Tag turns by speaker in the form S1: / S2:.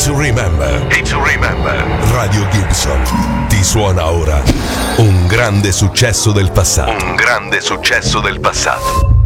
S1: to remember. Day to remember. Radio Gibson ti suona ora un grande successo del passato. Un grande successo del passato.